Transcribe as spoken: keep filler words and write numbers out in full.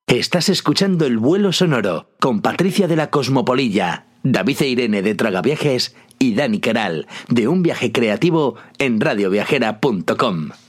Estás escuchando El Vuelo Sonoro con Patricia de la Cosmopolilla, David e Irene de Tragaviajes y Dani Queral de Un Viaje Creativo en radio viajera punto com.